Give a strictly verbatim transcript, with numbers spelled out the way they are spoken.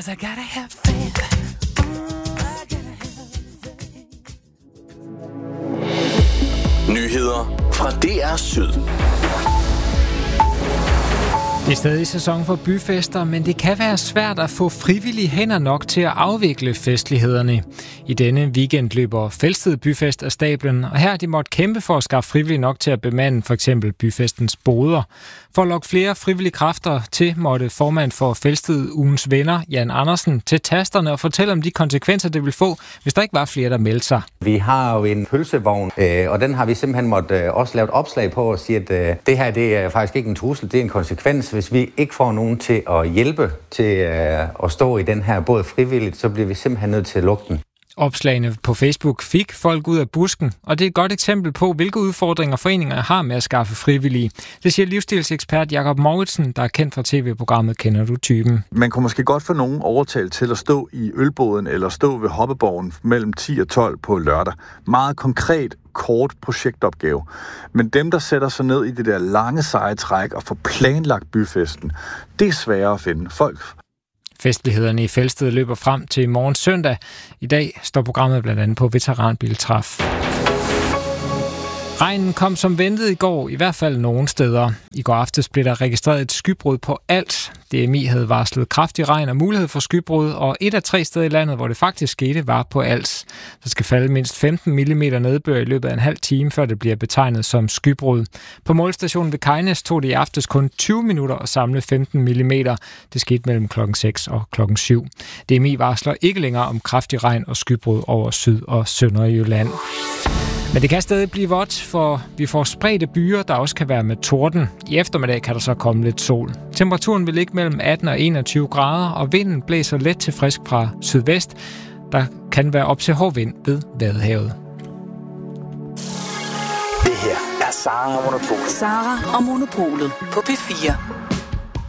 'cause I gotta have faith. Nyheder fra D R Syd. Det er stadig sæson for byfester, men det kan være svært at få frivillige hænder nok til at afvikle festlighederne. I denne weekend løber Felsted Byfest af stablen, og her har de måttet kæmpe for at skaffe frivillige nok til at bemande for eksempel byfestens boder. For at lokke flere frivillige kræfter til, måtte formand for Felsted Ugens Venner, Jan Andersen, til tasterne og fortælle om de konsekvenser, det vil få, hvis der ikke var flere, der meldte sig. Vi har jo en pølsevogn, øh, og den har vi simpelthen måttet øh, også lavet opslag på og sige, at øh, det her det er faktisk ikke en trussel, det er en konsekvens. Hvis vi ikke får nogen til at hjælpe til øh, at stå i den her båd frivilligt, så bliver vi simpelthen nødt til at lukke den. Opslagene på Facebook fik folk ud af busken, og det er et godt eksempel på, hvilke udfordringer foreninger har med at skaffe frivillige. Det siger livsstilsekspert Jakob Mouritsen, der er kendt fra tv-programmet Kender du typen? Man kunne måske godt få nogen overtalt til at stå i ølbåden eller stå ved hoppeborgen mellem ti og tolv på lørdag. Meget konkret, kort projektopgave. Men dem, der sætter sig ned i det der lange seje træk og får planlagt byfesten, det er sværere at finde. Folk Festlighederne i Felsted løber frem til morgen søndag. I dag står programmet blandt andet på veteranbiltræf. Regnen kom som ventet i går, i hvert fald nogle steder. I går aftes blev der registreret et skybrud på Als. D M I havde varslet kraftig regn og mulighed for skybrud, og et af tre steder i landet, hvor det faktisk skete, var på Als. Der skal falde mindst femten millimeter nedbør i løbet af en halv time, før det bliver betegnet som skybrud. På målstationen ved Kajnes tog det i aftes kun tyve minutter at samle femten millimeter. Det skete mellem klokken seks og klokken syv. D M I varsler ikke længere om kraftig regn og skybrud over Syd- og Sønderjylland. Men det kan stadig blive vådt, for vi får spredte byer, der også kan være med torden. I eftermiddag kan der så komme lidt sol. Temperaturen vil ligge mellem atten og enogtyve grader, og vinden blæser let til frisk fra sydvest. Der kan være op til hård vind ved Vadehavet. Det her er Sara og Monopolet. Sara og Monopolet på P fire.